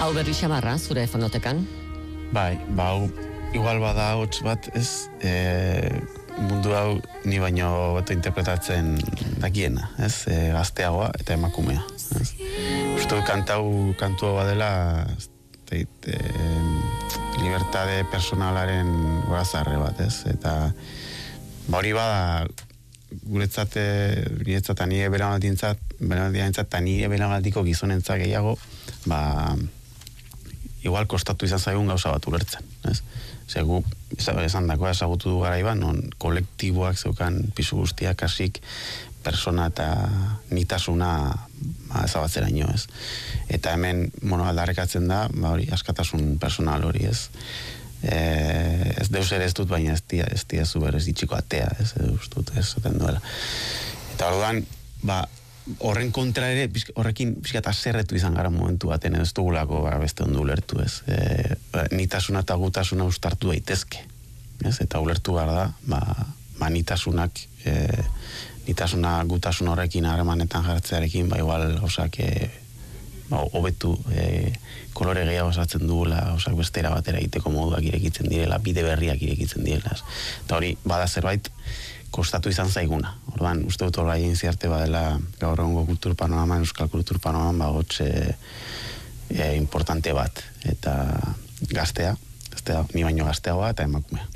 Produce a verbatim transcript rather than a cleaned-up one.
Hau berri xamarra, zure fonotekan? Bai, ba, hau, igual bada hots bat, ez, e, mundu hau ni baino beto interpretatzen dakiena, ez, e, gazteagoa eta emakumea, ez. Uste kantau, kantu hau badela, e, libertade personalaren gorazarre bat, ez, eta ba hori bada, guretzat, niretzat, eta nire beramaldientzat, beramaldientzat, eta nire beramaltiko gizonentzat gehiago, ba, igual kostatu izan zaigun gauza bat ulertzen, ez? Zegu, esan dakoa ezagutu du garaiban, non kolektiboak zeukan pisu guztiak kasik persona eta nitasuna ba, ezabatzeraino, ez? Eta hemen, bueno, aldarrekatzen da, ba hori, askatasun personal hori, ez? E, ez deus ere ez dut, baina ez dia, ez dia zu berez itxiko atea, ez? Ez dut, ez zaten duela. Eta orduan, ba, horren kontra ere, horrekin pixkat aserretu izan gara momentu baten, ez dugulako ba, beste ondo ulertu, ez. E, ba, nitasuna eta gutasuna ustartu daitezke, ez? Eta ulertu behar da, ba, ba nitasunak, e, nitasuna gutasun horrekin harremanetan jartzearekin, ba igual gauzak e, ba, hobetu, e, kolore gehiago osatzen dugula, gauzak bestera batera egiteko moduak irekitzen direla, bide berriak irekitzen direla. Eta hori, bada zerbait, kostatu izan zaiguna. Orduan, uste dut horra egin ziarte badela gaur egungo kultur panoraman, euskal kultur panoraman, ba, hotxe e, importante bat. Eta gaztea, gaztea, ni baino gazteagoa eta emakumea.